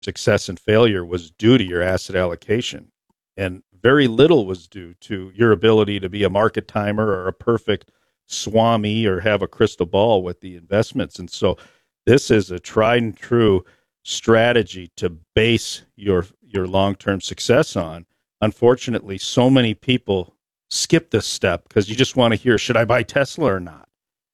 success and failure was due to your asset allocation, and very little was due to your ability to be a market timer or a perfect swami or have a crystal ball with the investments. And so this is a tried and true strategy to base your long-term success on. Unfortunately, so many people skip this step because you just want to hear, should I buy Tesla or not?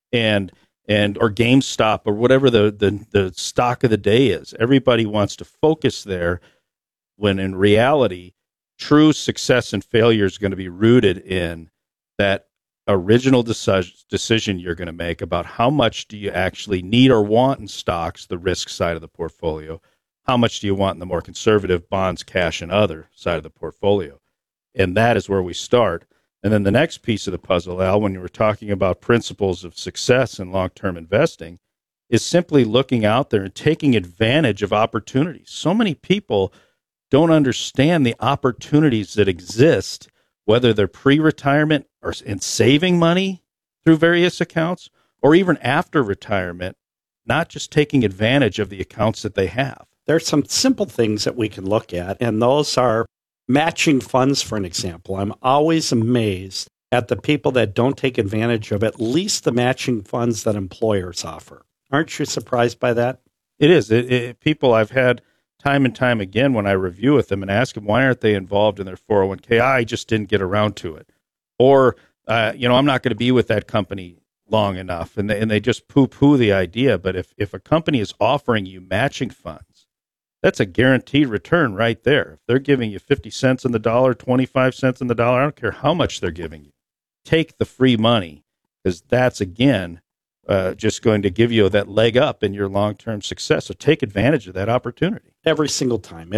And or GameStop or whatever the stock of the day is. Everybody wants to focus there when in reality, true success and failure is going to be rooted in that original decision you're going to make about how much do you actually need or want in stocks, the risk side of the portfolio. How much do you want in the more conservative bonds, cash, and other side of the portfolio? And that is where we start. And then the next piece of the puzzle, Al, when you were talking about principles of success in long-term investing, is simply looking out there and taking advantage of opportunities. So many people don't understand the opportunities that exist, whether they're pre-retirement or in saving money through various accounts, or even after retirement, not just taking advantage of the accounts that they have. There's some simple things that we can look at, and those are matching funds, for an example. I'm always amazed at the people that don't take advantage of at least the matching funds that employers offer. Aren't you surprised by that? It is. People I've had time and time again when I review with them and ask them, why aren't they involved in their 401k? I just didn't get around to it. Or, I'm not going to be with that company long enough. And they just poo-poo the idea. But if a company is offering you matching funds, that's a guaranteed return right there. If they're giving you 50 cents on the dollar, 25 cents on the dollar, I don't care how much they're giving you. Take the free money, because that's, again, just going to give you that leg up in your long-term success. So take advantage of that opportunity. Every single time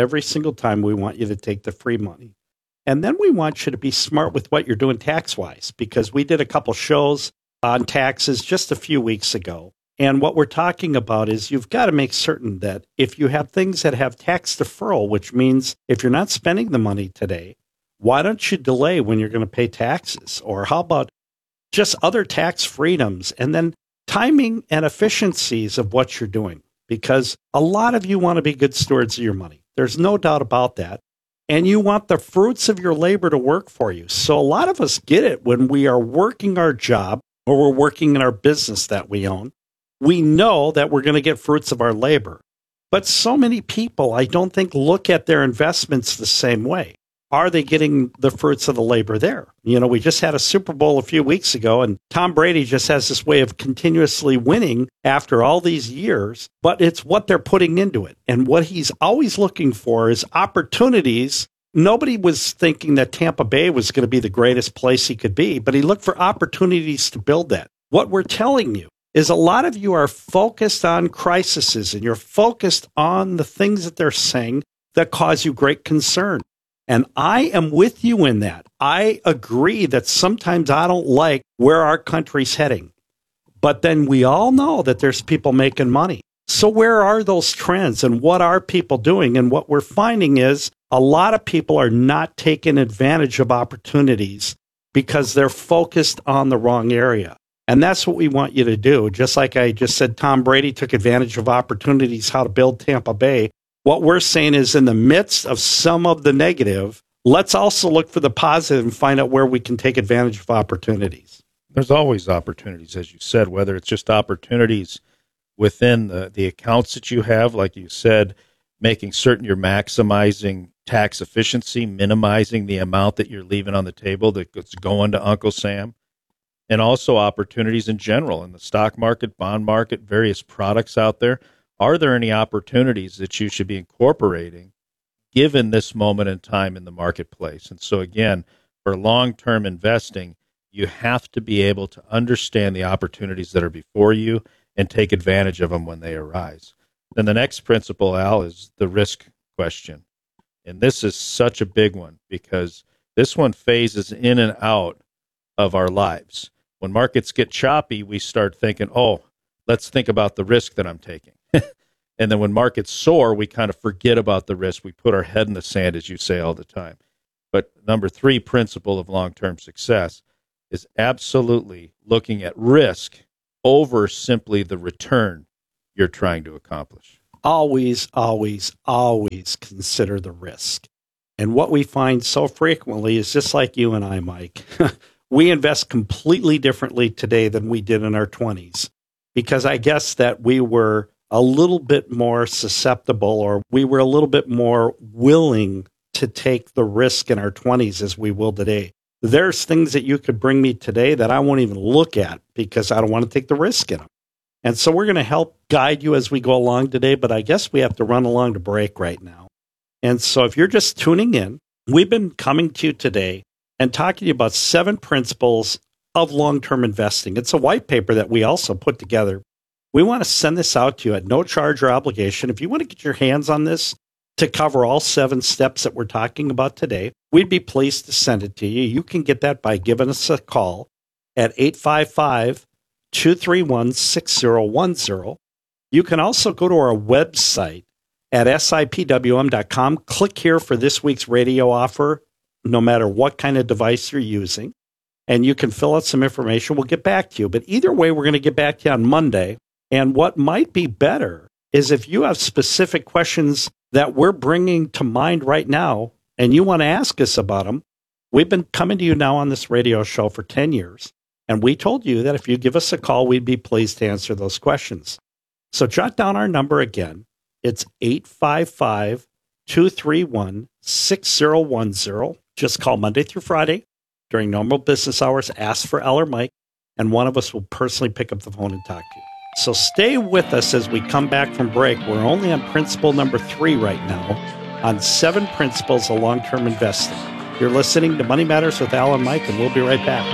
we want you to take the free money. And then we want you to be smart with what you're doing tax-wise, because we did a couple shows on taxes just a few weeks ago. And what we're talking about is you've got to make certain that if you have things that have tax deferral, which means if you're not spending the money today, why don't you delay when you're going to pay taxes? Or how about just other tax freedoms and then timing and efficiencies of what you're doing? Because a lot of you want to be good stewards of your money. There's no doubt about that. And you want the fruits of your labor to work for you. So a lot of us get it when we are working our job or we're working in our business that we own. We know that we're going to get fruits of our labor. But so many people, I don't think, look at their investments the same way. Are they getting the fruits of the labor there? We just had a Super Bowl a few weeks ago, and Tom Brady just has this way of continuously winning after all these years, but it's what they're putting into it. And what he's always looking for is opportunities. Nobody was thinking that Tampa Bay was going to be the greatest place he could be, but he looked for opportunities to build that. What we're telling you is a lot of you are focused on crises, and you're focused on the things that they're saying that cause you great concern. And I am with you in that. I agree that sometimes I don't like where our country's heading. But then we all know that there's people making money. So where are those trends, and what are people doing? And what we're finding is a lot of people are not taking advantage of opportunities because they're focused on the wrong area. And that's what we want you to do. Just like I just said, Tom Brady took advantage of opportunities, how to build Tampa Bay. What we're saying is, in the midst of some of the negative, let's also look for the positive and find out where we can take advantage of opportunities. There's always opportunities, as you said, whether it's just opportunities within the accounts that you have, like you said, making certain you're maximizing tax efficiency, minimizing the amount that you're leaving on the table that's going to Uncle Sam. And also opportunities in general in the stock market, bond market, various products out there. Are there any opportunities that you should be incorporating given this moment in time in the marketplace? And so, again, for long-term investing, you have to be able to understand the opportunities that are before you and take advantage of them when they arise. Then the next principle, Al, is the risk question. And this is such a big one because this one phases in and out of our lives. When markets get choppy, we start thinking, let's think about the risk that I'm taking. And then when markets soar, we kind of forget about the risk. We put our head in the sand, as you say all the time. But number 3 principle of long-term success is absolutely looking at risk over simply the return you're trying to accomplish. always, always, always consider the risk. And what we find so frequently is just like you and I, Mike, we invest completely differently today than we did in our 20s, because I guess that we were a little bit more susceptible, or we were a little bit more willing to take the risk in our 20s as we will today. There's things that you could bring me today that I won't even look at because I don't want to take the risk in them. And so we're going to help guide you as we go along today, but I guess we have to run along to break right now. And so if you're just tuning in, we've been coming to you today and talking to you about 7 principles of long-term investing. It's a white paper that we also put together. We want to send this out to you at no charge or obligation. If you want to get your hands on this to cover all 7 steps that we're talking about today, we'd be pleased to send it to you. You can get that by giving us a call at 855-231-6010. You can also go to our website at sipwm.com. Click here for this week's radio offer, no matter what kind of device you're using, and you can fill out some information. We'll get back to you. But either way, we're going to get back to you on Monday. And what might be better is if you have specific questions that we're bringing to mind right now and you want to ask us about them. We've been coming to you now on this radio show for 10 years, and we told you that if you give us a call, we'd be pleased to answer those questions. So jot down our number again. It's 855-231-6010. Just call Monday through Friday during normal business hours. Ask for Al or Mike, and one of us will personally pick up the phone and talk to you. So stay with us as we come back from break. We're only on principle number 3 right now on 7 principles of long-term investing. You're listening to Money Matters with Al and Mike, and we'll be right back.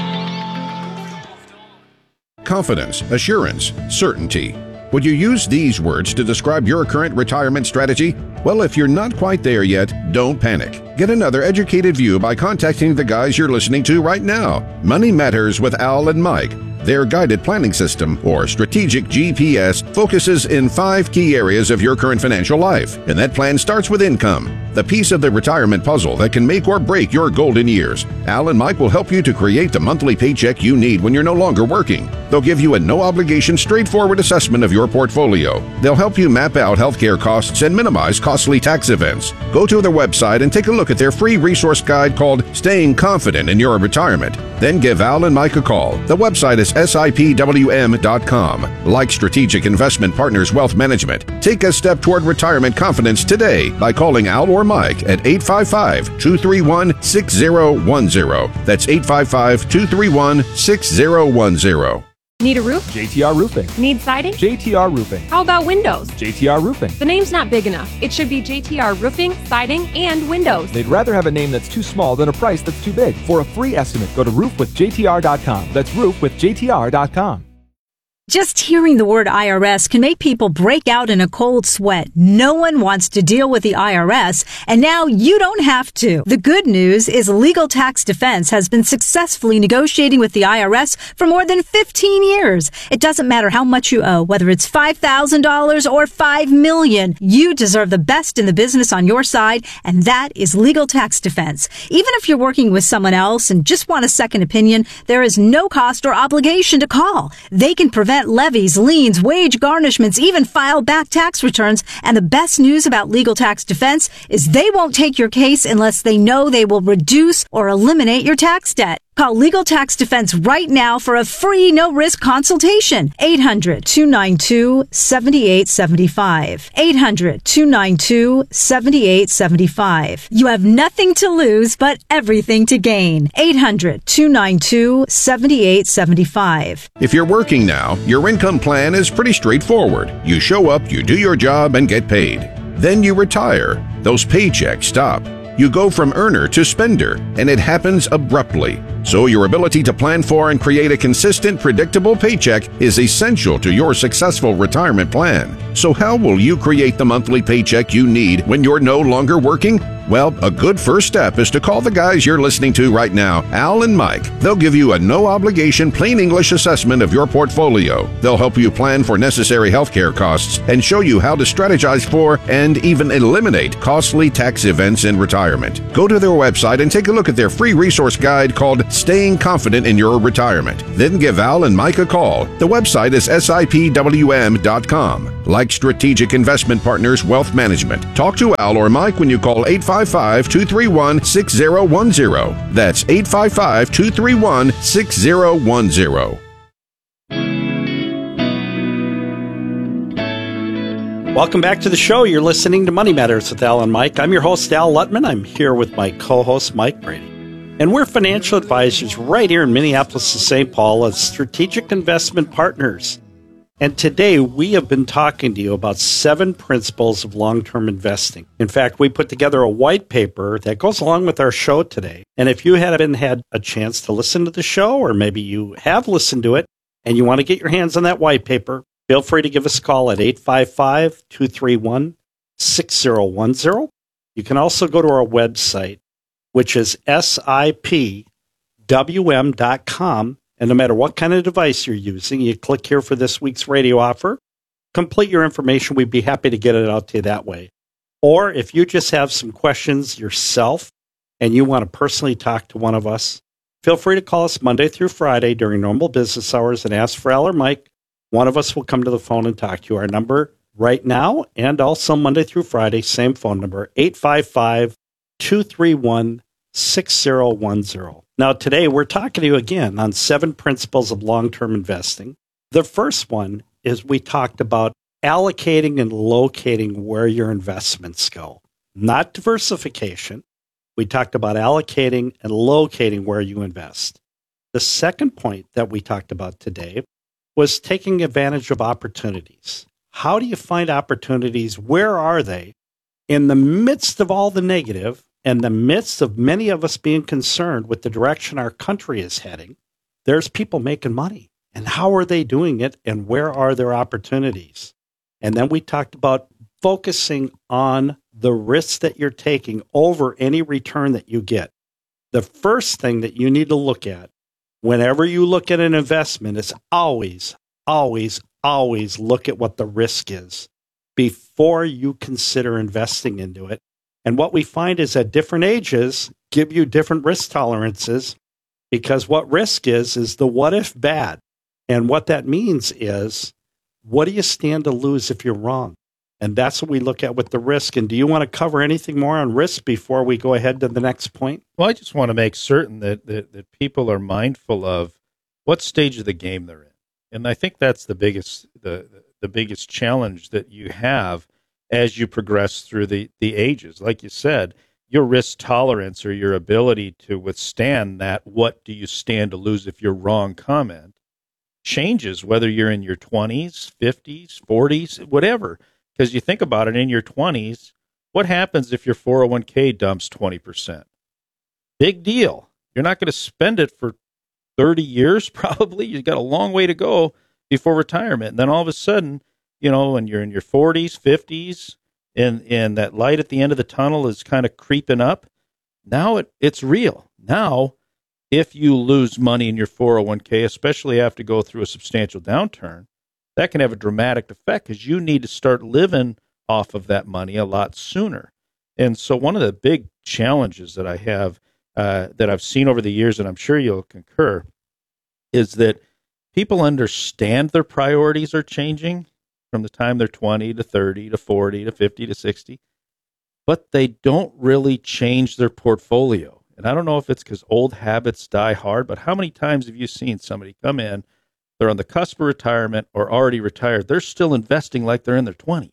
Confidence, assurance, certainty. Would you use these words to describe your current retirement strategy? Well, if you're not quite there yet, don't panic. Get another educated view by contacting the guys you're listening to right now. Money Matters with Al and Mike. Their guided planning system, or strategic GPS, focuses in 5 key areas of your current financial life. And that plan starts with income, the piece of the retirement puzzle that can make or break your golden years. Al and Mike will help you to create the monthly paycheck you need when you're no longer working. They'll give you a no-obligation, straightforward assessment of your portfolio. They'll help you map out healthcare costs and minimize costly tax events. Go to their website and take a look at their free resource guide called Staying Confident in Your Retirement. Then give Al and Mike a call. The website is sipwm.com. Like Strategic Investment Partners Wealth Management, take a step toward retirement confidence today by calling Al or Mike at 855-231-6010. That's 855-231-6010. Need a roof? JTR Roofing. Need siding? JTR Roofing. How about windows? JTR Roofing. The name's not big enough. It should be JTR Roofing, Siding, and Windows. They'd rather have a name that's too small than a price that's too big. For a free estimate, go to roofwithjtr.com. That's roofwithjtr.com. Just hearing the word IRS can make people break out in a cold sweat. No one wants to deal with the IRS, and now you don't have to. The good news is Legal Tax Defense has been successfully negotiating with the IRS for more than 15 years. It doesn't matter how much you owe, whether it's $5,000 or $5 million. You deserve the best in the business on your side, and that is Legal Tax Defense. Even if you're working with someone else and just want a second opinion, there is no cost or obligation to call. They can prevent levies, liens, wage garnishments, even file back tax returns. And the best news about Legal Tax Defense is they won't take your case unless they know they will reduce or eliminate your tax debt. Call Legal Tax Defense right now for a free, no-risk consultation. 800-292-7875. 800-292-7875. You have nothing to lose, but everything to gain. 800-292-7875. If you're working now, your income plan is pretty straightforward. You show up, you do your job, and get paid. Then you retire. Those paychecks stop. You go from earner to spender, and it happens abruptly. So your ability to plan for and create a consistent, predictable paycheck is essential to your successful retirement plan. So how will you create the monthly paycheck you need when you're no longer working? Well, a good first step is to call the guys you're listening to right now, Al and Mike. They'll give you a no-obligation, plain English assessment of your portfolio. They'll help you plan for necessary healthcare costs and show you how to strategize for and even eliminate costly tax events in retirement. Go to their website and take a look at their free resource guide called staying confident in your retirement. Then give Al and Mike a call. The website is SIPWM.com. Like Strategic Investment Partners Wealth Management. Talk to Al or Mike when you call 855-231-6010. That's 855-231-6010. Welcome back to the show. You're listening to Money Matters with Al and Mike. I'm your host, Al Lutman. I'm here with my co-host, Mike Brady. And we're financial advisors right here in Minneapolis and St. Paul at Strategic Investment Partners. And today we have been talking to you about 7 principles of long-term investing. In fact, we put together a white paper that goes along with our show today. And if you haven't had a chance to listen to the show, or maybe you have listened to it and you want to get your hands on that white paper, feel free to give us a call at 855-231-6010. You can also go to our website, which is SIPWM.com. And no matter what kind of device you're using, you click here for this week's radio offer, complete your information. We'd be happy to get it out to you that way. Or if you just have some questions yourself and you want to personally talk to one of us, feel free to call us Monday through Friday during normal business hours and ask for Al or Mike. One of us will come to the phone and talk to you. Our number right now and also Monday through Friday, same phone number, 855-231-6010. Now, today we're talking to you again on 7 principles of long-term investing. The first one is we talked about allocating and locating where your investments go, not diversification. We talked about allocating and locating where you invest. The second point that we talked about today was taking advantage of opportunities. How do you find opportunities? Where are they? In the midst of all the negative, and the midst of many of us being concerned with the direction our country is heading, there's people making money. And how are they doing it? And where are their opportunities? And then we talked about focusing on the risks that you're taking over any return that you get. The first thing that you need to look at whenever you look at an investment is always look at what the risk is before you consider investing into it. And what we find is that different ages give you different risk tolerances, because what risk is the what if bad. And what that means is, what do you stand to lose if you're wrong? And that's what we look at with the risk. And do you want to cover anything more on risk before we go ahead to the next point? Well, I just want to make certain that people are mindful of what stage of the game they're in. And I think that's the biggest challenge that you have as you progress through the ages. Like you said, your risk tolerance or your ability to withstand that what do you stand to lose if you're wrong comment changes whether you're in your 20s, 50s, 40s, whatever. Because you think about it, in your 20s, what happens if your 401k dumps 20%? Big deal. You're not going to spend it for 30 years, probably. You've got a long way to go before retirement. And then all of a sudden, when you're in your 40s, 50s, and that light at the end of the tunnel is kind of creeping up, now it's real. Now, if you lose money in your 401k, especially after go through a substantial downturn, that can have a dramatic effect because you need to start living off of that money a lot sooner. And so one of the big challenges that I have, that I've seen over the years, and I'm sure you'll concur, is that people understand their priorities are changing from the time they're 20 to 30 to 40 to 50 to 60, but they don't really change their portfolio. And I don't know if it's because old habits die hard, but how many times have you seen somebody come in, they're on the cusp of retirement or already retired, they're still investing like they're in their 20s.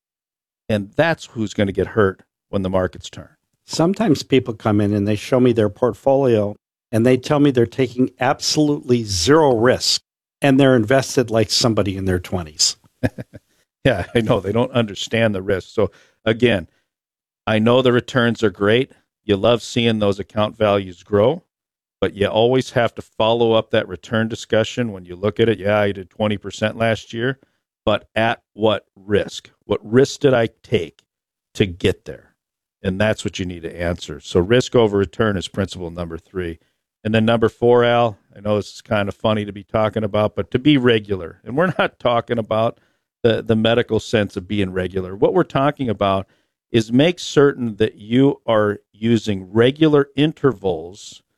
And that's who's going to get hurt when the markets turn. Sometimes people come in and they show me their portfolio and they tell me they're taking absolutely zero risk and they're invested like somebody in their 20s. Yeah, I know. They don't understand the risk. So again, I know the returns are great. You love seeing those account values grow, but you always have to follow up that return discussion when you look at it. Yeah, I did 20% last year, but at what risk? What risk did I take to get there? And that's what you need to answer. So risk over return is principle number 3. And then number 4, Al, I know this is kind of funny to be talking about, but to be regular. And we're not talking about the medical sense of being regular. What we're talking about is make certain that you are using regular intervals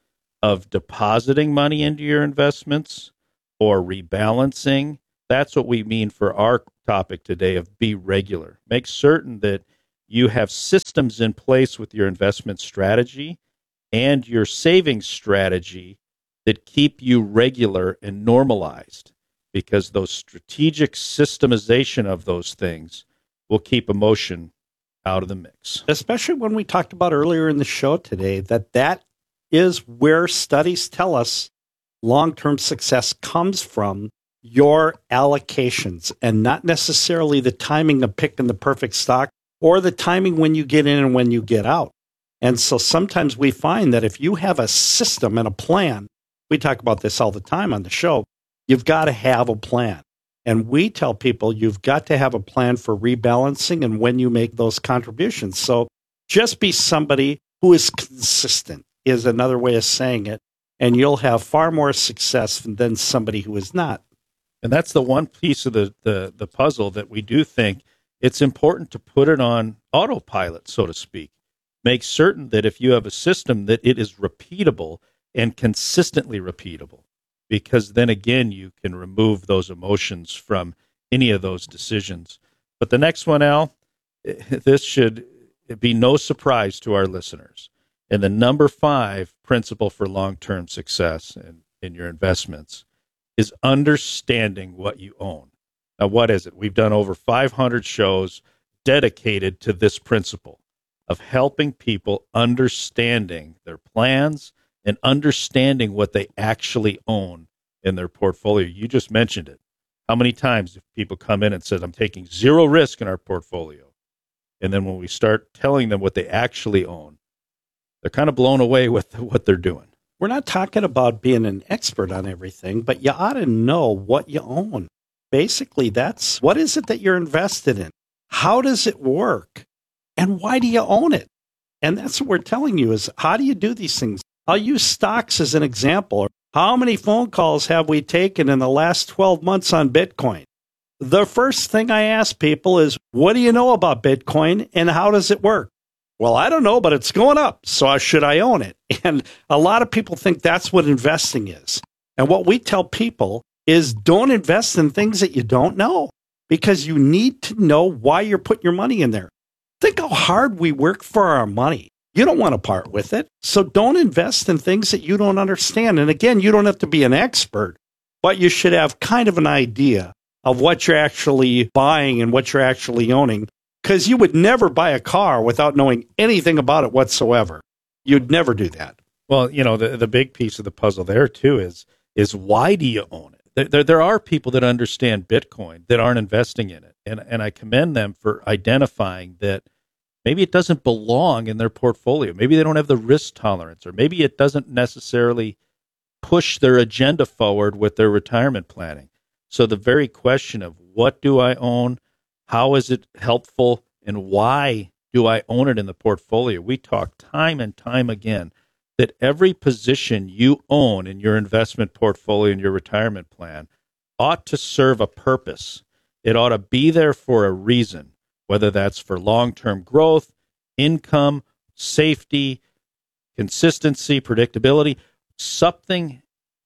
of depositing money into your investments or rebalancing. That's what we mean for our topic today of be regular. Make certain that you have systems in place with your investment strategy and your savings strategy that keep you regular and normalized, because those strategic systemization of those things will keep emotion out of the mix. Especially when we talked about earlier in the show today that is where studies tell us long-term success comes from your allocations and not necessarily the timing of picking the perfect stock or the timing when you get in and when you get out. And so sometimes we find that if you have a system and a plan, we talk about this all the time on the show, you've got to have a plan. And we tell people you've got to have a plan for rebalancing and when you make those contributions. So just be somebody who is consistent is another way of saying it. And you'll have far more success than somebody who is not. And that's the one piece of the puzzle that we do think it's important to put it on autopilot, so to speak. Make certain that if you have a system that it is repeatable and consistently repeatable, because then again, you can remove those emotions from any of those decisions. But the next one, Al, this should be no surprise to our listeners. And the number 5 principle for long-term success in your investments is understanding what you own. Now, what is it? We've done over 500 shows dedicated to this principle of helping people understanding their plans and understanding what they actually own in their portfolio. You just mentioned it. How many times have people come in and said, I'm taking zero risk in our portfolio? And then when we start telling them what they actually own, they're kind of blown away with what they're doing. We're not talking about being an expert on everything, but you ought to know what you own. Basically, that's what is it that you're invested in? How does it work? And why do you own it? And that's what we're telling you is how do you do these things? I'll use stocks as an example. How many phone calls have we taken in the last 12 months on Bitcoin? The first thing I ask people is, what do you know about Bitcoin and how does it work? Well, I don't know, but it's going up, so should I own it? And a lot of people think that's what investing is. And what we tell people is don't invest in things that you don't know, because you need to know why you're putting your money in there. Think how hard we work for our money. You don't want to part with it. So don't invest in things that you don't understand. And again, you don't have to be an expert, but you should have kind of an idea of what you're actually buying and what you're actually owning, because you would never buy a car without knowing anything about it whatsoever. You'd never do that. Well, you know, the big piece of the puzzle there, too, is why do you own it? There are people that understand Bitcoin that aren't investing in it. And I commend them for identifying that maybe it doesn't belong in their portfolio. Maybe they don't have the risk tolerance, or maybe it doesn't necessarily push their agenda forward with their retirement planning. So the very question of what do I own, how is it helpful, and why do I own it in the portfolio? We talk time and time again that every position you own in your investment portfolio and your retirement plan ought to serve a purpose. It ought to be there for a reason, whether that's for long-term growth, income, safety, consistency, predictability. Something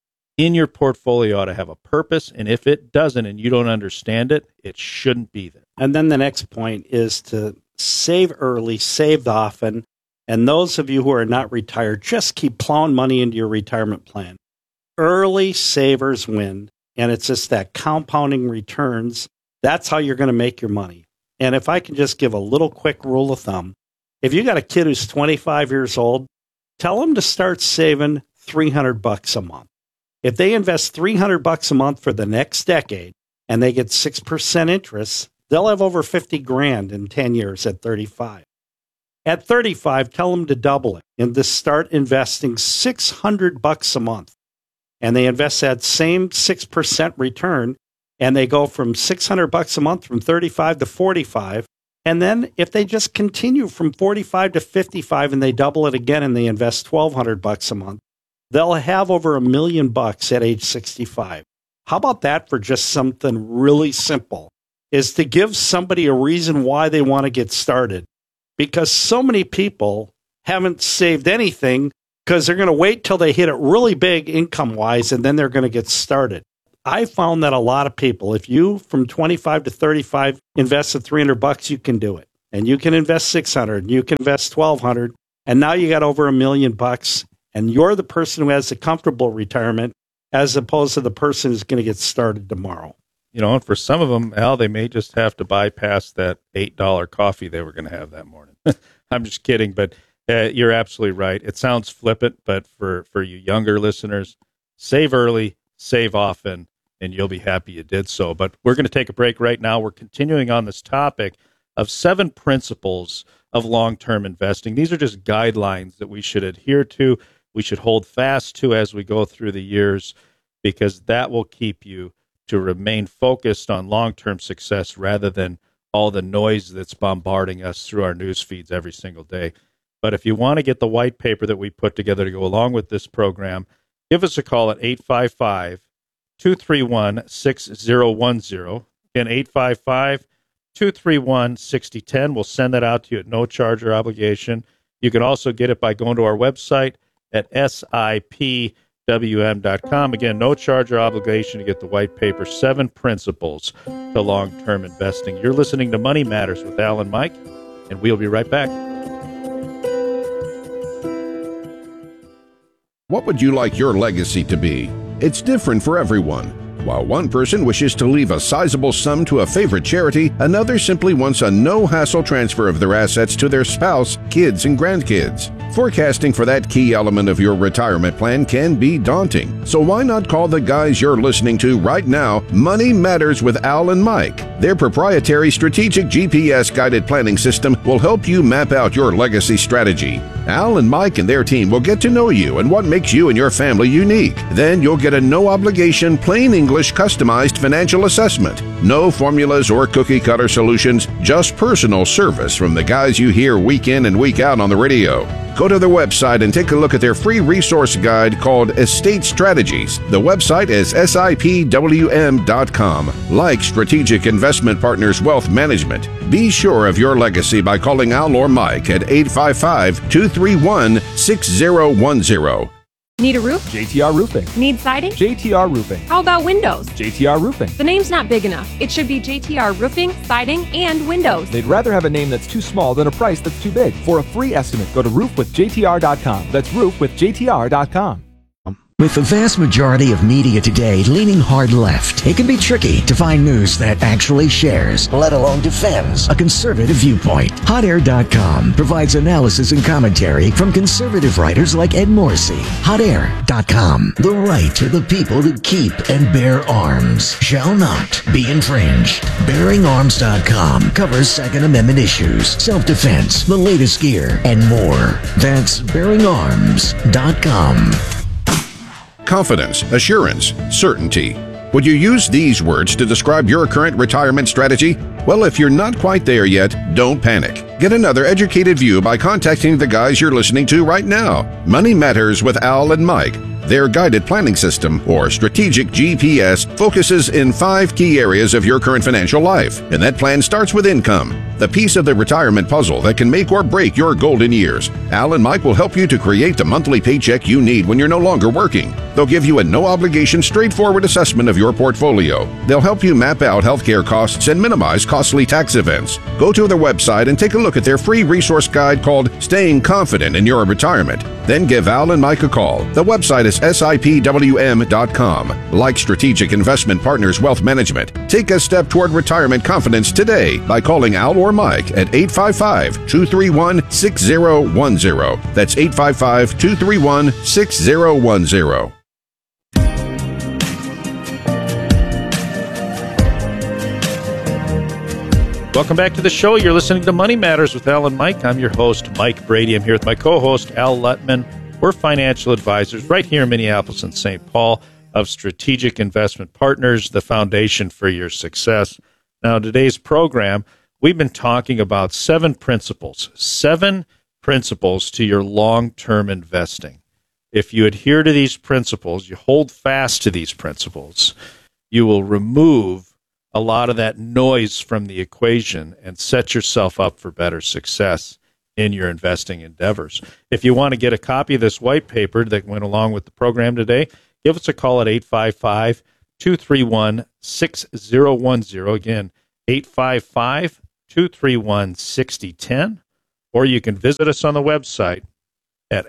in your portfolio ought to have a purpose, and if it doesn't and you don't understand it, it shouldn't be there. And then the next point is to save early, save often. And those of you who are not retired, just keep plowing money into your retirement plan. Early savers win, and it's just that compounding returns. That's how you're going to make your money. And if I can just give a little quick rule of thumb, if you got a kid who's 25 years old, tell them to start saving $300 a month. If they invest $300 a month for the next decade and they get 6% interest, they'll have over 50 grand in 10 years at 35. At 35, tell them to double it and to start investing $600 a month. And they invest that same 6% return, and they go from $600 a month from 35 to 45. And then if they just continue from 45 to 55 and they double it again and they invest $1,200 a month, they'll have over $1 million at age 65. How about that for just something really simple? Is to give somebody a reason why they want to get started. Because so many people haven't saved anything because they're going to wait till they hit it really big income-wise, and then they're going to get started. I found that a lot of people, if you from 25 to 35 invested $300, you can do it. And you can invest 600, and you can invest 1,200, and now you got over $1 million, and you're the person who has a comfortable retirement as opposed to the person who's going to get started tomorrow. You know, and for some of them, Al, they may just have to bypass that $8 coffee they were going to have that morning. I'm just kidding, but you're absolutely right. It sounds flippant, but for you younger listeners, save early, save often, and you'll be happy you did so. But we're going to take a break right now. We're continuing on this topic of 7 principles of long-term investing. These are just guidelines that we should adhere to, we should hold fast to as we go through the years, because that will keep you to remain focused on long-term success rather than all the noise that's bombarding us through our news feeds every single day. But if you want to get the white paper that we put together to go along with this program, give us a call at 855-231-6010. Again, 855-231-6010. We'll send that out to you at no charge or obligation. You can also get it by going to our website at SIPWM.com. Again, no charge or obligation to get the white paper, 7 principles to long-term investing. You're listening to Money Matters with Al and Mike, and we'll be right back. What would you like your legacy to be? It's different for everyone. While one person wishes to leave a sizable sum to a favorite charity, another simply wants a no-hassle transfer of their assets to their spouse, kids, and grandkids. Forecasting for that key element of your retirement plan can be daunting. So why not call the guys you're listening to right now, Money Matters with Al and Mike. Their proprietary strategic GPS-guided planning system will help you map out your legacy strategy. Al and Mike and their team will get to know you and what makes you and your family unique. Then you'll get a no-obligation, plain English, customized financial assessment. No formulas or cookie-cutter solutions, just personal service from the guys you hear week in and week out on the radio. Go to their website and take a look at their free resource guide called Estate Strategies. The website is SIPWM.com. Like Strategic Investment Partners Wealth Management, be sure of your legacy by calling Al or Mike at 855-231-6010. Need a roof? JTR Roofing. Need siding? JTR Roofing. How about windows? JTR Roofing. The name's not big enough. It should be JTR Roofing, Siding, and Windows. They'd rather have a name that's too small than a price that's too big. For a free estimate, go to roofwithjtr.com. That's roofwithjtr.com. With the vast majority of media today leaning hard left, it can be tricky to find news that actually shares, let alone defends, a conservative viewpoint. HotAir.com provides analysis and commentary from conservative writers like Ed Morrissey. HotAir.com. The right to the people to keep and bear arms shall not be infringed. BearingArms.com covers Second Amendment issues, self-defense, the latest gear, and more. That's BearingArms.com. Confidence, assurance, certainty. Would you use these words to describe your current retirement strategy? Well, if you're not quite there yet, don't panic. Get another educated view by contacting the guys you're listening to right now. Money Matters with Al and Mike. Their guided planning system, or strategic GPS, focuses in 5 key areas of your current financial life. And that plan starts with income, the piece of the retirement puzzle that can make or break your golden years. Al and Mike will help you to create the monthly paycheck you need when you're no longer working. They'll give you a no-obligation, straightforward assessment of your portfolio. They'll help you map out healthcare costs and minimize costly tax events. Go to their website and take a look at their free resource guide called Staying Confident in Your Retirement. Then give Al and Mike a call. The website is SIPWM.com. Like Strategic Investment Partners Wealth Management, take a step toward retirement confidence today by calling Al or Mike at 855-231-6010. That's 855-231-6010. Welcome back to the show. You're listening to Money Matters with Al and Mike. I'm your host, Mike Brady. I'm here with my co-host, Al Lutman. We're financial advisors right here in Minneapolis and St. Paul of Strategic Investment Partners, the foundation for your success. Now, today's program, we've been talking about 7 principles to your long-term investing. If you adhere to these principles, you hold fast to these principles, you will remove a lot of that noise from the equation and set yourself up for better success. in your investing endeavors. If you want to get a copy of this white paper that went along with the program today, give us a call at 855-231-6010. Again, 855-231-6010. Or you can visit us on the website at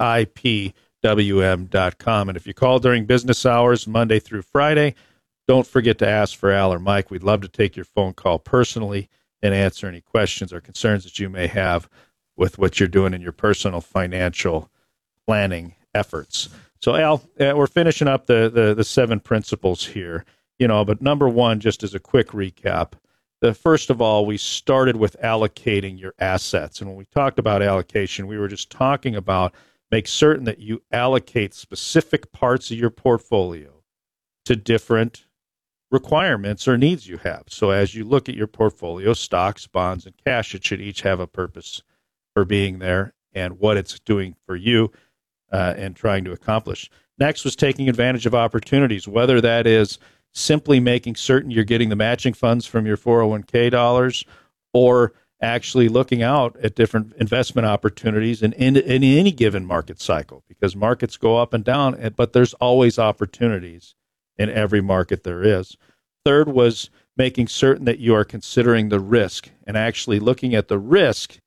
sipwm.com. And if you call during business hours, Monday through Friday, don't forget to ask for Al or Mike. We'd love to take your phone call personally and answer any questions or concerns that you may have with what you're doing in your personal financial planning efforts. So, Al, we're finishing up the 7 principles here, but number 1, just as a quick recap, first of all, we started with allocating your assets. And when we talked about allocation, we were just talking about make certain that you allocate specific parts of your portfolio to different requirements or needs you have. So as you look at your portfolio, stocks, bonds, and cash, it should each have a purpose for being there and what it's doing for you and trying to accomplish. Next was taking advantage of opportunities, whether that is simply making certain you're getting the matching funds from your 401k dollars or actually looking out at different investment opportunities in any given market cycle, because markets go up and down, but there's always opportunities in every market there is. Third was making certain that you are considering the risk and actually looking at the risk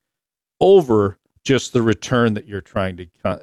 over just the return that you're trying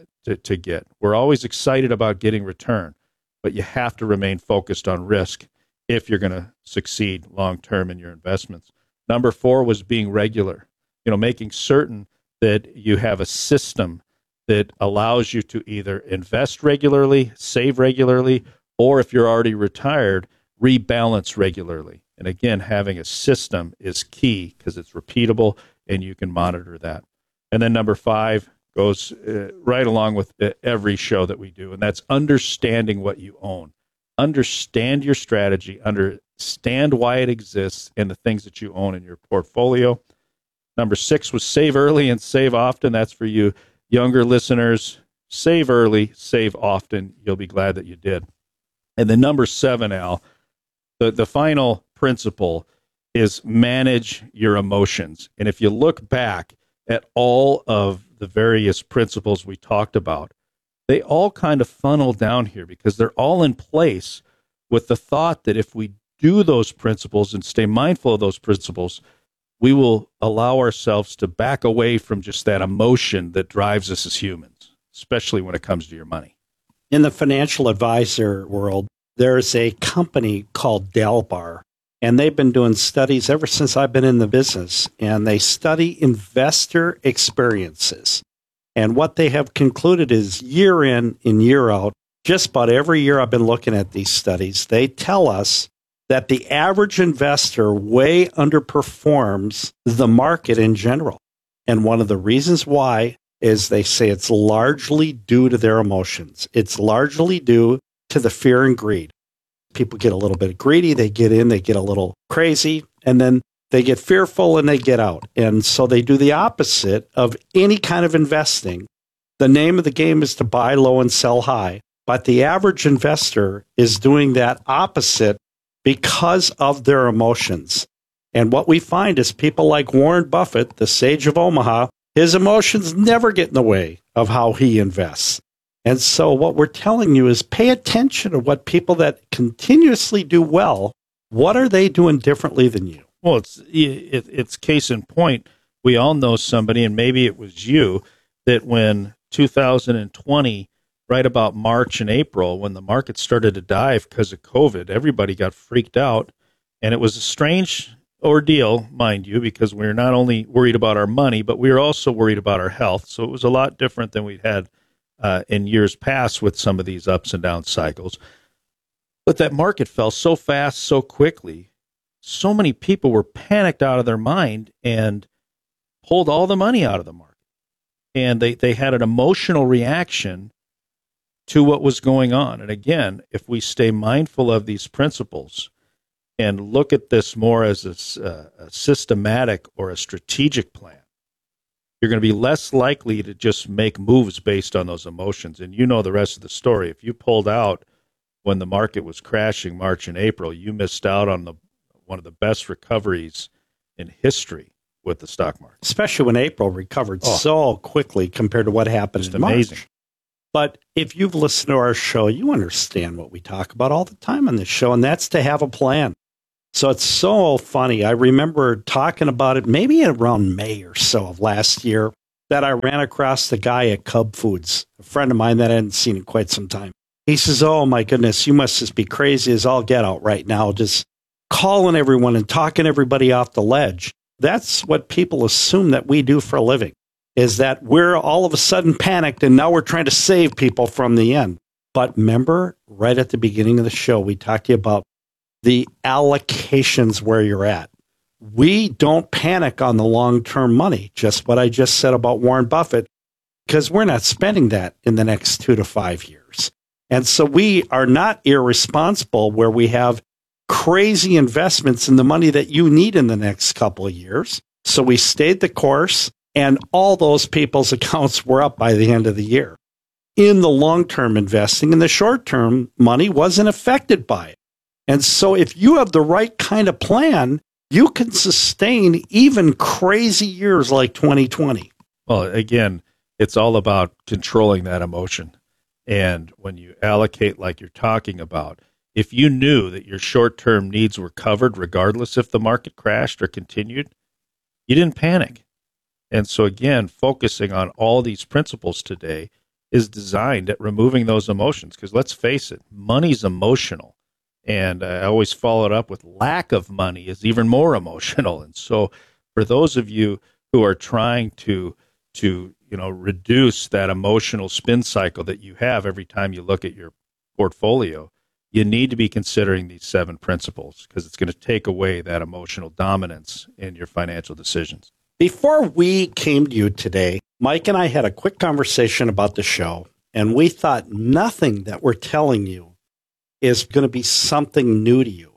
to get. We're always excited about getting return, but you have to remain focused on risk if you're going to succeed long-term in your investments. Number 4 was being regular, making certain that you have a system that allows you to either invest regularly, save regularly, or if you're already retired, rebalance regularly. And again, having a system is key because it's repeatable and you can monitor that. And then number 5 goes right along with every show that we do, and that's understanding what you own. Understand your strategy, understand why it exists, and the things that you own in your portfolio. Number 6 was save early and save often. That's for you younger listeners. Save early, save often. You'll be glad that you did. And then number 7, Al, the final principle is manage your emotions. And if you look back at all of the various principles we talked about, they all kind of funnel down here because they're all in place with the thought that if we do those principles and stay mindful of those principles, we will allow ourselves to back away from just that emotion that drives us as humans, especially when it comes to your money. In the financial advisor world, there's a company called Dalbar, and they've been doing studies ever since I've been in the business, and they study investor experiences. And what they have concluded is year in and year out, just about every year I've been looking at these studies, they tell us that the average investor way underperforms the market in general. And one of the reasons why is they say it's largely due to their emotions. It's largely due to the fear and greed. People get a little bit greedy, they get in, they get a little crazy, and then they get fearful and they get out. And so they do the opposite of any kind of investing. The name of the game is to buy low and sell high. But the average investor is doing that opposite because of their emotions. And what we find is people like Warren Buffett, the sage of Omaha, his emotions never get in the way of how he invests. And so what we're telling you is pay attention to what people that continuously do well, what are they doing differently than you? Well, it's case in point. We all know somebody, and maybe it was you, that when 2020, right about March and April, when the market started to dive because of COVID, everybody got freaked out. And it was a strange ordeal, mind you, because we were not only worried about our money, but we were also worried about our health. So it was a lot different than we'd had in years past with some of these ups and down cycles. But that market fell so fast, so quickly. So many people were panicked out of their mind and pulled all the money out of the market. And they had an emotional reaction to what was going on. And again, if we stay mindful of these principles and look at this more as a systematic or a strategic plan, you're going to be less likely to just make moves based on those emotions. And you know the rest of the story. If you pulled out when the market was crashing March and April, you missed out on one of the best recoveries in history with the stock market. Especially when April recovered so quickly compared to what happened in amazing. March. But if you've listened to our show, you understand what we talk about all the time on this show, and that's to have a plan. So it's so funny. I remember talking about it maybe around May or so of last year that I ran across the guy at Cub Foods, a friend of mine that I hadn't seen in quite some time. He says, oh, my goodness, you must just be crazy as all get out right now, just calling everyone and talking everybody off the ledge. That's what people assume that we do for a living, is that we're all of a sudden panicked and now we're trying to save people from the end. But remember, right at the beginning of the show, we talked to you about the allocations where you're at. We don't panic on the long-term money, just what I just said about Warren Buffett, because we're not spending that in the next 2 to 5 years. And so we are not irresponsible where we have crazy investments in the money that you need in the next couple of years. So we stayed the course, and all those people's accounts were up by the end of the year. In the long-term investing, and the short-term money wasn't affected by it. And so if you have the right kind of plan, you can sustain even crazy years like 2020. Well, again, it's all about controlling that emotion. And when you allocate like you're talking about, if you knew that your short-term needs were covered, regardless if the market crashed or continued, you didn't panic. And so again, focusing on all these principles today is designed at removing those emotions. Because let's face it, money's emotional. And I always follow it up with lack of money is even more emotional. And so for those of you who are trying to reduce that emotional spin cycle that you have every time you look at your portfolio, you need to be considering these 7 principles, because it's going to take away that emotional dominance in your financial decisions. Before we came to you today, Mike and I had a quick conversation about the show, and we thought nothing that we're telling you is going to be something new to you.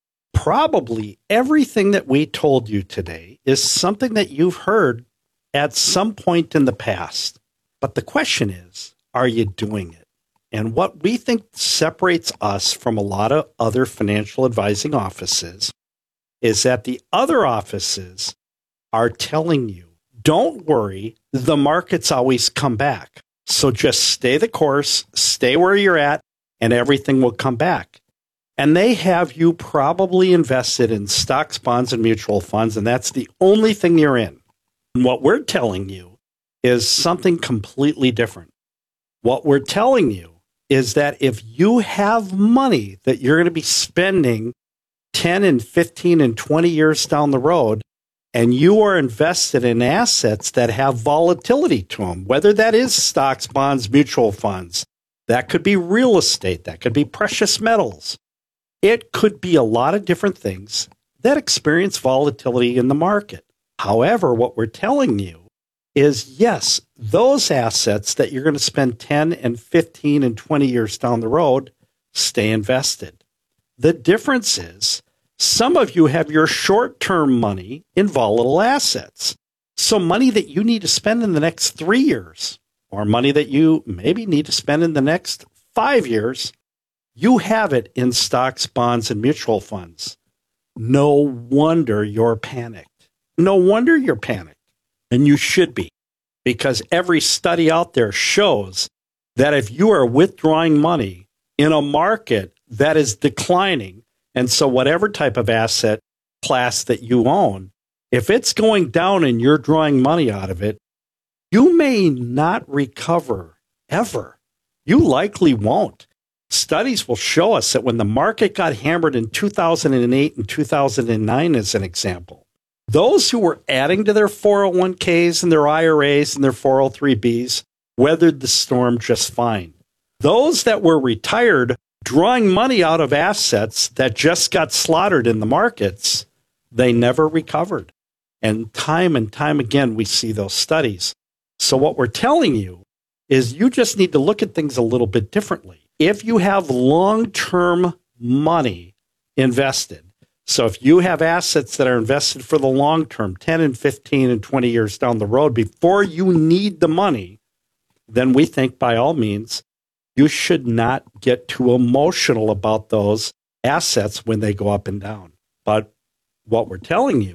Probably everything that we told you today is something that you've heard at some point in the past. But the question is, are you doing it? And what we think separates us from a lot of other financial advising offices is that the other offices are telling you, don't worry, the markets always come back. So just stay the course, stay where you're at, and everything will come back. And they have you probably invested in stocks, bonds, and mutual funds, and that's the only thing you're in. And what we're telling you is something completely different. What we're telling you is that if you have money that you're going to be spending 10 and 15 and 20 years down the road, and you are invested in assets that have volatility to them, whether that is stocks, bonds, mutual funds, that could be real estate, that could be precious metals. It could be a lot of different things that experience volatility in the market. However, what we're telling you is, yes, those assets that you're going to spend 10 and 15 and 20 years down the road, stay invested. The difference is some of you have your short-term money in volatile assets. So money that you need to spend in the next 3 years, or money that you maybe need to spend in the next 5 years, you have it in stocks, bonds, and mutual funds. No wonder you're panicked. No wonder you're panicked. And you should be, because every study out there shows that if you are withdrawing money in a market that is declining, and so whatever type of asset class that you own, if it's going down and you're drawing money out of it, you may not recover ever. You likely won't. Studies will show us that when the market got hammered in 2008 and 2009, as an example, those who were adding to their 401ks and their IRAs and their 403bs weathered the storm just fine. Those that were retired, drawing money out of assets that just got slaughtered in the markets, they never recovered. And time again, we see those studies. So what we're telling you is you just need to look at things a little bit differently. If you have long-term money invested, so if you have assets that are invested for the long term, 10 and 15 and 20 years down the road, before you need the money, then we think by all means, you should not get too emotional about those assets when they go up and down. But what we're telling you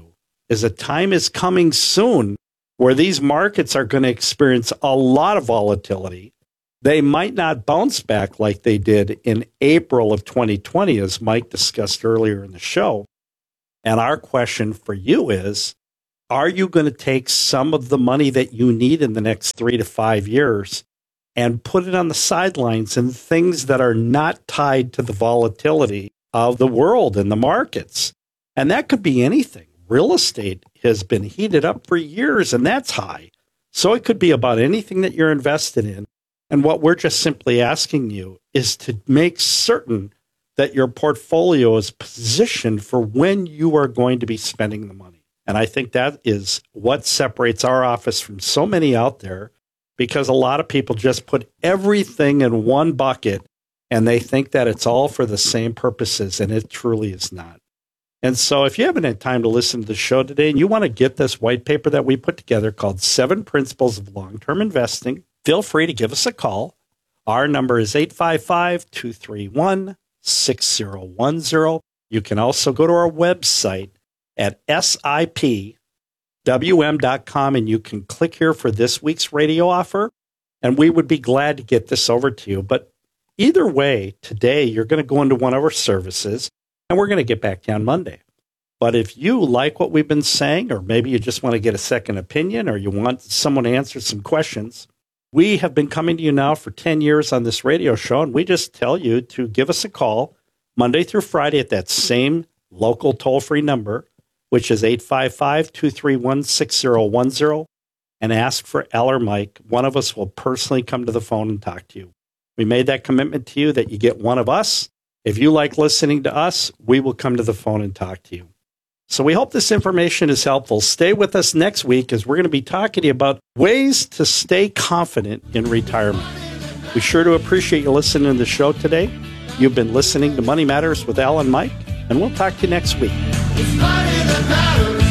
is a time is coming soon where these markets are going to experience a lot of volatility. They might not bounce back like they did in April of 2020, as Mike discussed earlier in the show. And our question for you is, are you going to take some of the money that you need in the next 3 to 5 years and put it on the sidelines in things that are not tied to the volatility of the world and the markets? And that could be anything. Real estate has been heated up for years, and that's high. So it could be about anything that you're invested in. And what we're just simply asking you is to make certain that your portfolio is positioned for when you are going to be spending the money. And I think that is what separates our office from so many out there, because a lot of people just put everything in one bucket and they think that it's all for the same purposes, and it truly is not. And so if you haven't had time to listen to the show today and you want to get this white paper that we put together called 7 Principles of Long-Term Investing, feel free to give us a call. Our number is 855-231-6010. You can also go to our website at sipwm.com, and you can click here for this week's radio offer, and we would be glad to get this over to you. But either way, today you're going to go into one of our services, and we're going to get back to you on Monday. But if you like what we've been saying, or maybe you just want to get a second opinion, or you want someone to answer some questions, we have been coming to you now for 10 years on this radio show, and we just tell you to give us a call Monday through Friday at that same local toll-free number, which is 855-231-6010, and ask for Al or Mike. One of us will personally come to the phone and talk to you. We made that commitment to you that you get one of us. If you like listening to us, we will come to the phone and talk to you. So we hope this information is helpful. Stay with us next week, as we're going to be talking to you about ways to stay confident in retirement. We sure do appreciate you listening to the show today. You've been listening to Money Matters with Al and Mike, and we'll talk to you next week. It's money that matters.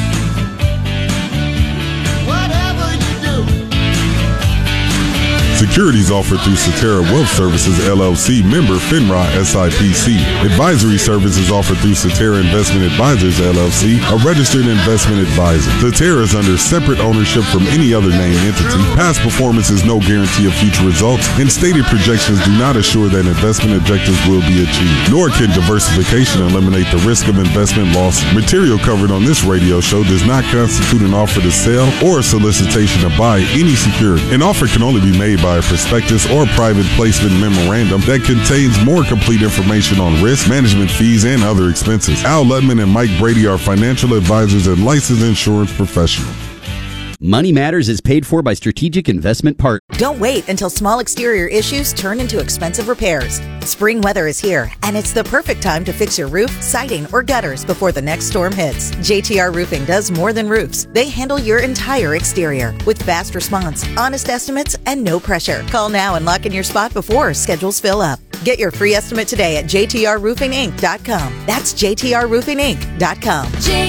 Whatever you do. Securities offered through Cetera Wealth Services, LLC, member FINRA SIPC. Advisory services offered through Cetera Investment Advisors, LLC, a registered investment advisor. Cetera is under separate ownership from any other named entity. Past performance is no guarantee of future results, and stated projections do not assure that investment objectives will be achieved, nor can diversification eliminate the risk of investment loss. Material covered on this radio show does not constitute an offer to sell or a solicitation to buy any security. An offer can only be made by a prospectus or private placement memorandum that contains more complete information on risk, management fees, and other expenses. Al Ludman and Mike Brady are financial advisors and licensed insurance professionals. Money Matters is paid for by Strategic Investment Partners. Don't wait until small exterior issues turn into expensive repairs. Spring weather is here, and it's the perfect time to fix your roof, siding, or gutters before the next storm hits. JTR Roofing does more than roofs. They handle your entire exterior with fast response, honest estimates, and no pressure. Call now and lock in your spot before schedules fill up. Get your free estimate today at jtrroofinginc.com. That's jtrroofinginc.com.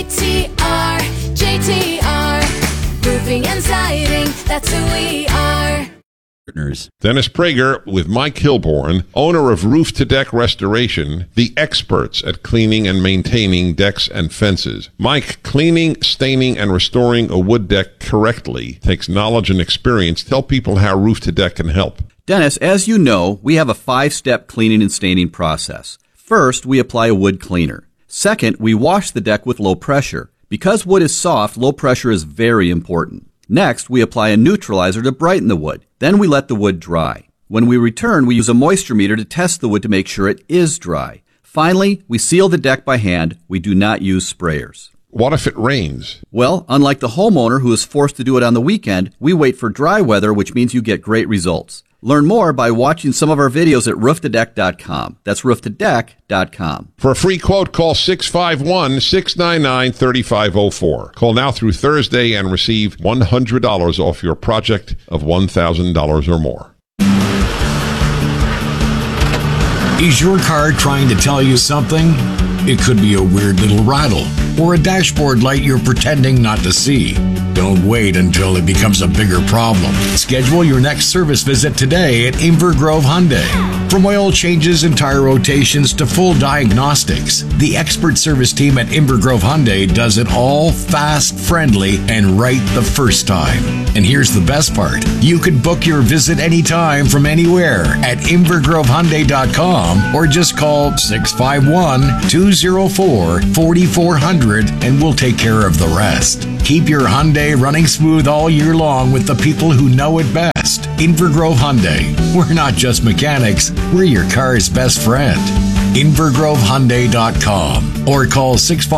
JTR. Roofing and siding, that's who we are. Dennis Prager with Mike Hilborn, owner of Roof to Deck Restoration, the experts at cleaning and maintaining decks and fences. Mike, cleaning, staining, and restoring a wood deck correctly takes knowledge and experience. Tell people how Roof to Deck can help. Dennis, as you know, we have a 5-step cleaning and staining process. First, we apply a wood cleaner. Second, we wash the deck with low pressure. Because wood is soft, low pressure is very important. Next, we apply a neutralizer to brighten the wood. Then we let the wood dry. When we return, we use a moisture meter to test the wood to make sure it is dry. Finally, we seal the deck by hand. We do not use sprayers. What if it rains? Well, unlike the homeowner who is forced to do it on the weekend, we wait for dry weather, which means you get great results. Learn more by watching some of our videos at rooftodeck.com. That's rooftodeck.com. For a free quote, call 651-699-3504. Call now through Thursday and receive $100 off your project of $1,000 or more. Is your car trying to tell you something? It could be a weird little rattle or a dashboard light you're pretending not to see. Don't wait until it becomes a bigger problem. Schedule your next service visit today at Inver Grove Hyundai. From oil changes and tire rotations to full diagnostics, the expert service team at Inver Grove Hyundai does it all fast, friendly, and right the first time. And here's the best part. You can book your visit anytime from anywhere at invergrovehyundai.com or just call 651-204-4400 and we'll take care of the rest. Keep your Hyundai running smooth all year long with the people who know it best. Inver Grove Hyundai. We're not just mechanics, we're your car's best friend. invergrovehyundai.com or call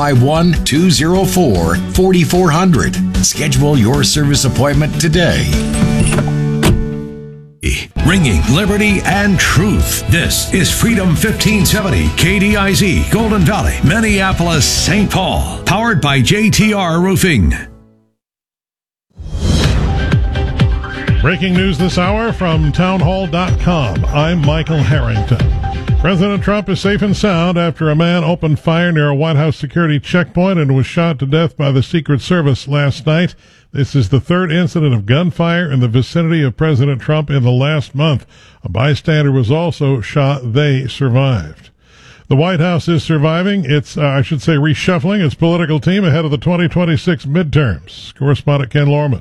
651-204-4400. Schedule your service appointment today. Ringing liberty and truth. This is Freedom 1570, KDIZ, Golden Valley, Minneapolis, St. Paul. Powered by JTR Roofing. Breaking news this hour from townhall.com. I'm Michael Harrington. President Trump is safe and sound after a man opened fire near a White House security checkpoint and was shot to death by the Secret Service last night. This is the third incident of gunfire in the vicinity of President Trump in the last month. A bystander was also shot. They survived. The White House is surviving. It's, reshuffling its political team ahead of the 2026 midterms. Correspondent Ken Lorman.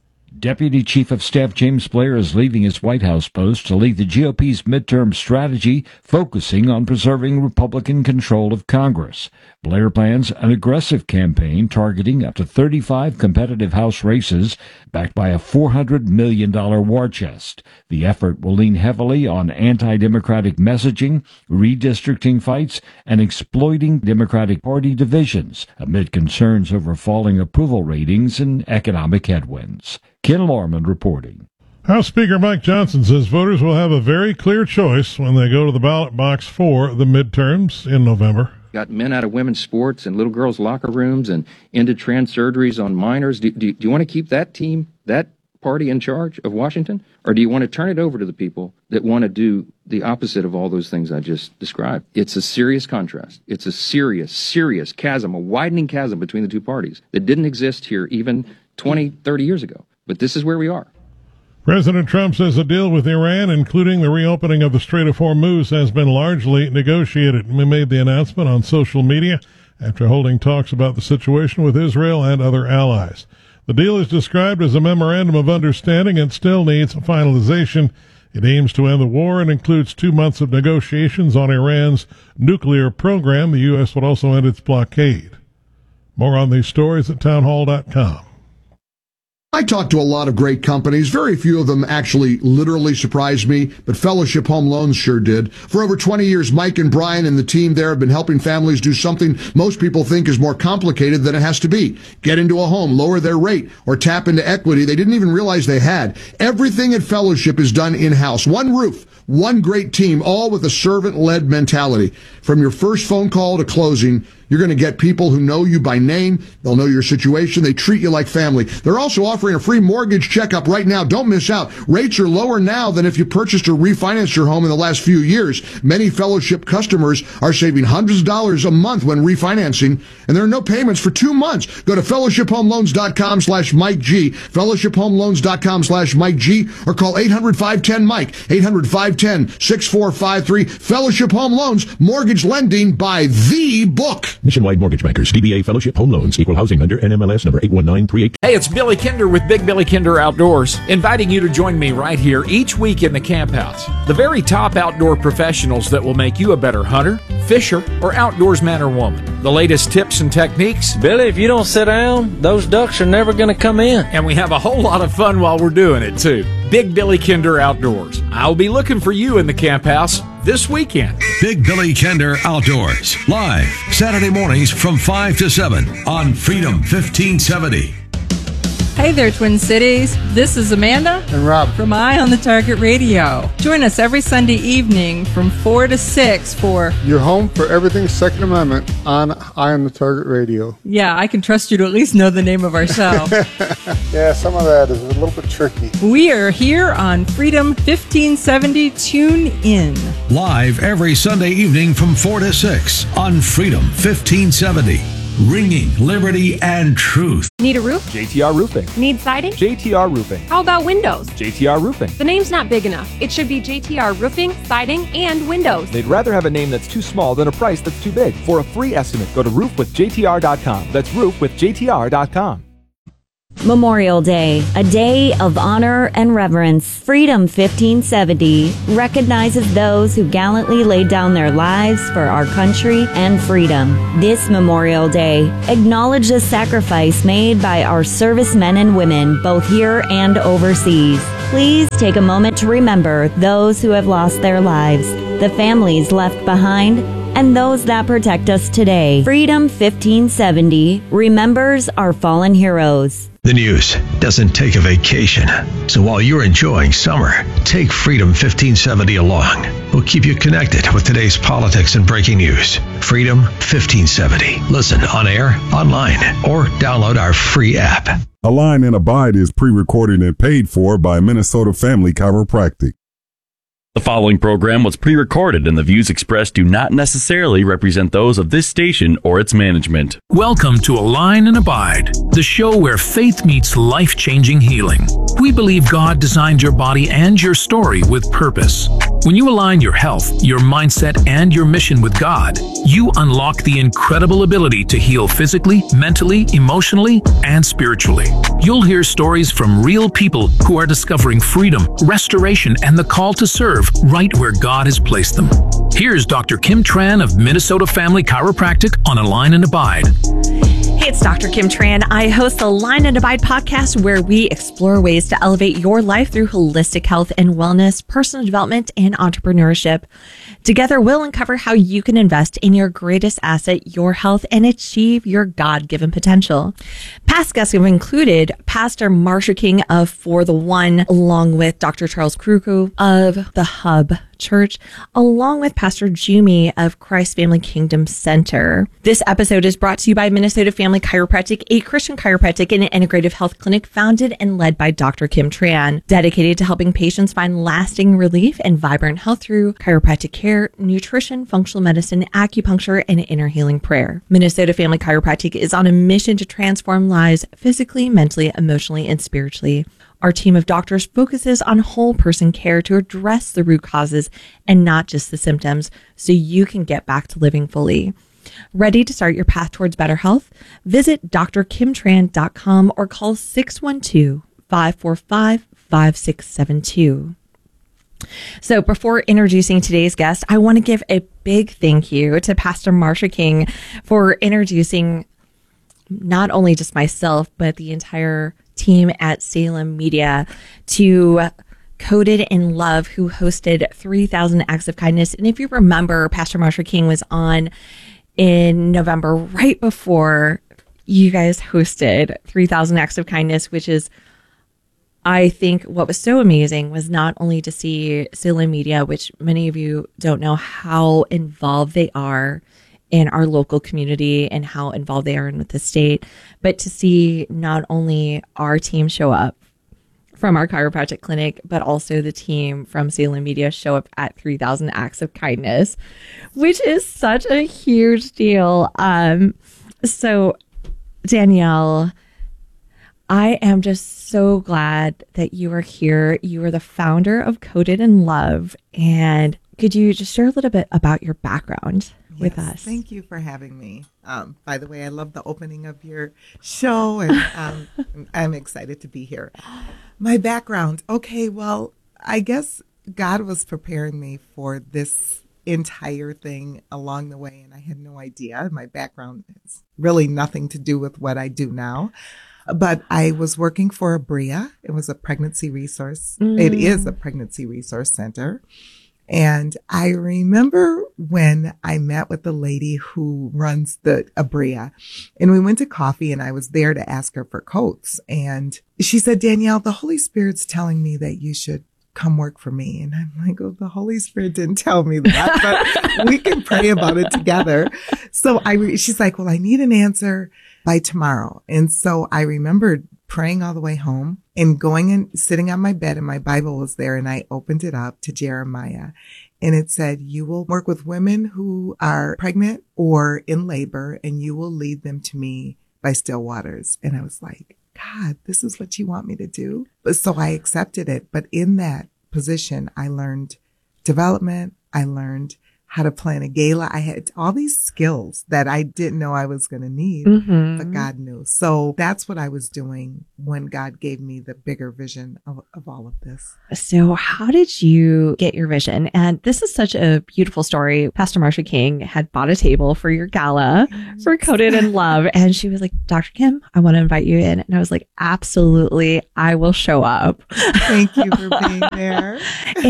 Deputy Chief of Staff James Blair is leaving his White House post to lead the GOP's midterm strategy, focusing on preserving Republican control of Congress. Blair plans an aggressive campaign targeting up to 35 competitive House races, backed by a $400 million war chest. The effort will lean heavily on anti-democratic messaging, redistricting fights, and exploiting Democratic Party divisions amid concerns over falling approval ratings and economic headwinds. Ken Lorman reporting. House Speaker Mike Johnson says voters will have a very clear choice when they go to the ballot box for the midterms in November. Got men out of women's sports and little girls' locker rooms and into trans surgeries on minors. Do you want to keep that team, that party in charge of Washington? Or do you want to turn it over to the people that want to do the opposite of all those things I just described? It's a serious contrast. It's a serious chasm, a widening chasm between the two parties that didn't exist here even 20, 30 years ago. But this is where we are. President Trump says a deal with Iran, including the reopening of the Strait of Hormuz, has been largely negotiated. We made the announcement on social media after holding talks about the situation with Israel and other allies. The deal is described as a memorandum of understanding and still needs finalization. It aims to end the war and includes 2 months of negotiations on Iran's nuclear program. The U.S. would also end its blockade. More on these stories at townhall.com. I talked to a lot of great companies. Very few of them actually literally surprised me, but Fellowship Home Loans sure did. For over 20 years, Mike and Brian and the team there have been helping families do something most people think is more complicated than it has to be. Get into a home, lower their rate, or tap into equity they didn't even realize they had. Everything at Fellowship is done in-house. One roof, one great team, all with a servant-led mentality. From your first phone call to closing, you're going to get people who know you by name. They'll know your situation. They treat you like family. They're also offering a free mortgage checkup right now. Don't miss out. Rates are lower now than if you purchased or refinanced your home in the last few years. Many Fellowship customers are saving hundreds of dollars a month when refinancing, and there are no payments for 2 months. Go to fellowshiphomeloans.com/Mike G, fellowshiphomeloans.com/Mike G, or call 800-510-MIKE, 800-510-6453. Fellowship Home Loans, mortgage lending by the book. Nationwide Mortgage Bankers, DBA Fellowship Home Loans, Equal Housing Lender, NMLS number 81938. Hey, it's Billy Kinder with Big Billy Kinder Outdoors, inviting you to join me right here each week in the Camp House. The very top outdoor professionals that will make you a better hunter, fisher, or outdoors man or woman. The latest tips and techniques. Billy, if you don't sit down, those ducks are never going to come in. And we have a whole lot of fun while we're doing it, too. Big Billy Kinder Outdoors. I'll be looking for you in the Camp House this weekend. Big Billy Kinder Outdoors, live Saturday mornings from 5 to 7 on Freedom 1570. Hey there, Twin Cities. This is Amanda and Rob from Eye on the Target Radio. Join us every Sunday evening from 4 to 6 for your home for everything Second Amendment on Eye on the Target Radio. Yeah, I can trust you to at least know the name of our show. Yeah, some of that is a little bit tricky. We are here on Freedom 1570. Tune in. Live every Sunday evening from 4 to 6 on Freedom 1570. ringing liberty and truth. Need a roof? JTR Roofing. Need siding? JTR Roofing. How about windows? JTR Roofing. The name's not big enough. It should be JTR Roofing, Siding, and Windows. They'd rather have a name that's too small than a price that's too big. For a free estimate, go to roofwithjtr.com. That's roofwithjtr.com. Memorial Day, a day of honor and reverence. Freedom 1570 recognizes those who gallantly laid down their lives for our country and freedom. This Memorial Day, acknowledge the sacrifice made by our servicemen and women, both here and overseas. Please take a moment to remember those who have lost their lives, the families left behind, and those that protect us today. Freedom 1570 remembers our fallen heroes. The news doesn't take a vacation. So while you're enjoying summer, take Freedom 1570 along. We'll keep you connected with today's politics and breaking news. Freedom 1570. Listen on air, online, or download our free app. Align and Abide is pre-recorded and paid for by Minnesota Family Chiropractic. The following program was pre-recorded and the views expressed do not necessarily represent those of this station or its management. Welcome to Align and Abide, the show where faith meets life-changing healing. We believe God designed your body and your story with purpose. When you align your health, your mindset, and your mission with God, you unlock the incredible ability to heal physically, mentally, emotionally, and spiritually. You'll hear stories from real people who are discovering freedom, restoration, and the call to serve right where God has placed them. Here's Dr. Kim Tran of Minnesota Family Chiropractic on Align and Abide. Hey, it's Dr. Kim Tran. I host the Align and Abide podcast where we explore ways to elevate your life through holistic health and wellness, personal development, and entrepreneurship. Together, we'll uncover how you can invest in your greatest asset, your health, and achieve your God-given potential. Past guests have included Pastor Marsha King of For the One, along with Dr. Charles Kruku of The Hub Church, along with Pastor Jumi of Christ Family Kingdom Center. This episode is brought to you by Minnesota Family Chiropractic, a Christian chiropractic and integrative health clinic founded and led by Dr. Kim Tran, dedicated to helping patients find lasting relief and vibrant health through chiropractic care, nutrition, functional medicine, acupuncture, and inner healing prayer. Minnesota Family Chiropractic is on a mission to transform lives physically, mentally, emotionally, and spiritually. Our team of doctors focuses on whole person care to address the root causes and not just the symptoms, so you can get back to living fully. Ready to start your path towards better health? Visit drkimtran.com or call 612-545-5672. So before introducing today's guest, I want to give a big thank you to Pastor Marsha King for introducing not only just myself, but the entire team at Salem Media to Coded in Love, who hosted 3,000 Acts of Kindness. And if you remember, Pastor Marsha King was on in November, right before you guys hosted 3,000 Acts of Kindness, which is, I think what was so amazing was not only to see Salem Media, which many of you don't know how involved they are in our local community and how involved they are with the state, but to see not only our team show up from our chiropractic clinic, but also the team from Salem Media show up at 3,000 Acts of Kindness, which is such a huge deal. So Danielle, I am just so glad that you are here. You are the founder of Coded in Love. And could you just share a little bit about your background with us? Thank you for having me. By the way, I love the opening of your show, and I'm excited to be here. My background. Okay, well, I guess God was preparing me for this entire thing along the way, and I had no idea. My background has really nothing to do with what I do now. But I was working for ABREA. It was a pregnancy resource. It is a pregnancy resource center. And I remember when I met with the lady who runs the ABREA, and we went to coffee, and I was there to ask her for coats. And she said, Danielle, the Holy Spirit's telling me that you should come work for me. And I'm like, oh, the Holy Spirit didn't tell me that, but we can pray about it together. So she's like, well, I need an answer by tomorrow. And so I remembered praying all the way home and going and sitting on my bed, and my Bible was there, and I opened it up to Jeremiah, and it said, you will work with women who are pregnant or in labor, and you will lead them to me by still waters. And I was like, God, this is what you want me to do? So I accepted it. But in that position, I learned development. I learned how to plan a gala. I had all these skills that I didn't know I was going to need, but God knew. So that's what I was doing when God gave me the bigger vision of all of this. So how did you get your vision? And this is such a beautiful story. Pastor Marsha King had bought a table for your gala for Coated in Love. And she was like, Dr. Kim, I want to invite you in. And I was like, absolutely, I will show up. Thank you for being there.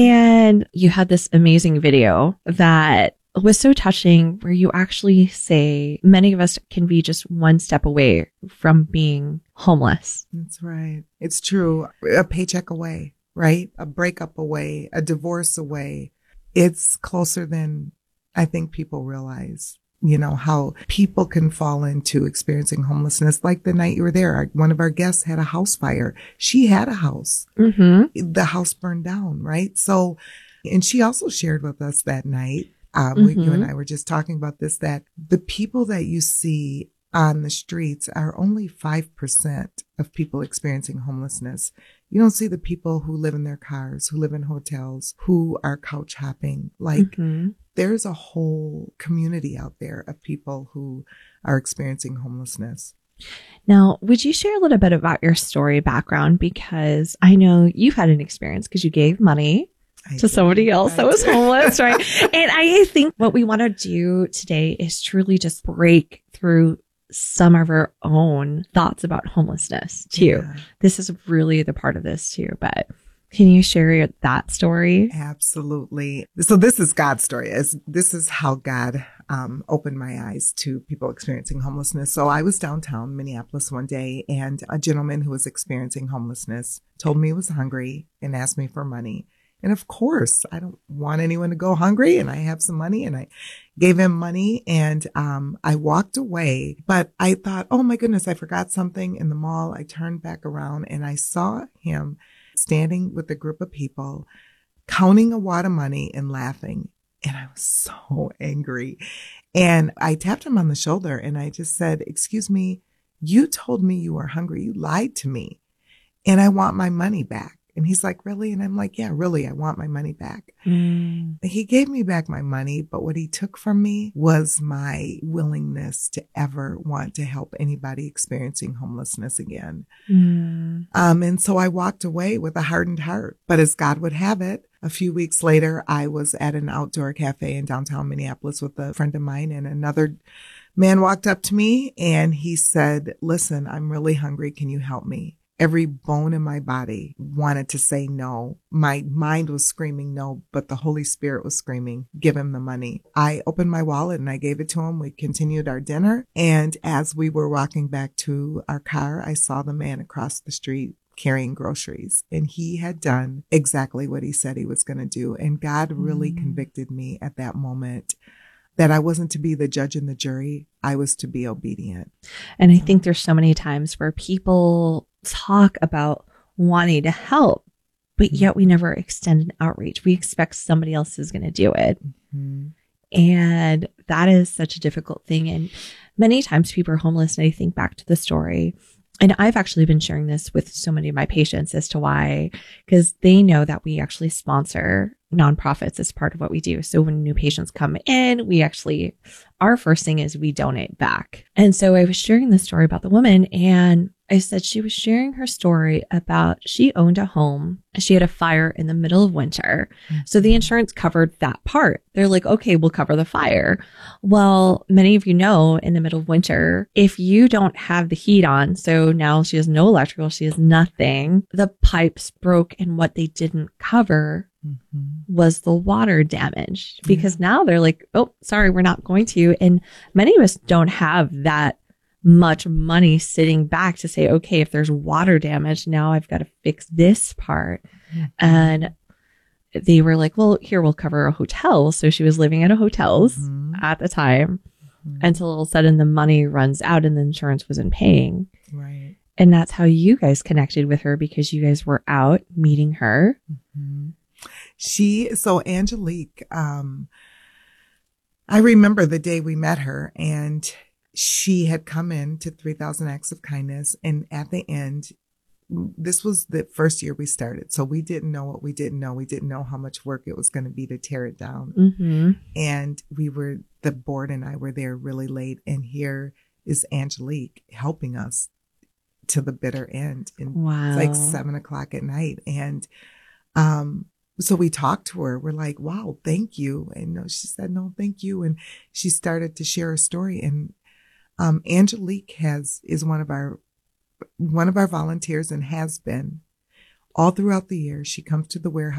And you had this amazing video that was so touching, where you actually say many of us can be just one step away from being homeless. That's right. It's true. A paycheck away, right? A breakup away, a divorce away. It's closer than I think people realize. You know, how people can fall into experiencing homelessness. Like the night you were there, one of our guests had a house fire. She had a house. The house burned down, right? So, and she also shared with us that night, you and I were just talking about this, that the people that you see on the streets are only 5% of people experiencing homelessness. You don't see the people who live in their cars, who live in hotels, who are couch hopping. Like there's a whole community out there of people who are experiencing homelessness. Now, would you share a little bit about your story background? Because I know you've had an experience because you gave money to somebody else that was homeless, right? And I think what we want to do today is truly just break through some of our own thoughts about homelessness too. Yeah. This is really the part of this too, but can you share that story? Absolutely. So this is God's story. This is how God opened my eyes to people experiencing homelessness. So I was downtown Minneapolis one day, and a gentleman who was experiencing homelessness told me he was hungry and asked me for money. And of course, I don't want anyone to go hungry, and I have some money, and I gave him money, and I walked away. But I thought, oh my goodness, I forgot something in the mall. I turned back around and I saw him standing with a group of people, counting a wad of money and laughing. And I was so angry. And I tapped him on the shoulder and I just said, excuse me, you told me you were hungry. You lied to me, and I want my money back. And he's like, really? And I'm like, yeah, really, I want my money back. He gave me back my money, but what he took from me was my willingness to ever want to help anybody experiencing homelessness again. And so I walked away with a hardened heart. But as God would have it, a few weeks later, I was at an outdoor cafe in downtown Minneapolis with a friend of mine, and another man walked up to me and he said, listen, I'm really hungry. Can you help me? Every bone in my body wanted to say no. My mind was screaming no, but the Holy Spirit was screaming, give him the money. I opened my wallet and I gave it to him. We continued our dinner. And as we were walking back to our car, I saw the man across the street carrying groceries, and he had done exactly what he said he was going to do. And God really convicted me at that moment that I wasn't to be the judge and the jury. I was to be obedient. And I think there's so many times where people talk about wanting to help, but yet we never extend an outreach. We expect somebody else is going to do it. And that is such a difficult thing. And many times people are homeless, and I think back to the story. And I've actually been sharing this with so many of my patients as to why, because they know that we actually sponsor nonprofits as part of what we do. So when new patients come in, we actually, our first thing is we donate back. And so I was sharing this story about the woman, and I said she was sharing her story about she owned a home. She had a fire in the middle of winter. So the insurance covered that part. They're like, okay, we'll cover the fire. Well, many of you know, in the middle of winter, if you don't have the heat on, so now she has no electrical, she has nothing, the pipes broke, and what they didn't cover was the water damage, because now they're like, oh, sorry, we're not going to. And many of us don't have that much money sitting back to say, okay, if there's water damage, now I've got to fix this part. And they were like, well, here, we'll cover a hotel. So she was living at a hotels at the time until all of a sudden the money runs out and the insurance wasn't paying. Right. And that's how you guys connected with her, because you guys were out meeting her. Mm-hmm. So Angelique, I remember the day we met her, and she had come in to 3,000 Acts of Kindness. And at the end, this was the first year we started. So we didn't know what we didn't know. We didn't know how much work it was going to be to tear it down. Mm-hmm. And the board and I were there really late. And here is Angelique helping us to the bitter end. And wow. It's like 7:00 at night. And, so we talked to her. We're like, wow, thank you. And she said, no, thank you. And she started to share her story. And Angelique is one of our volunteers and has been all throughout the year. She comes to the warehouse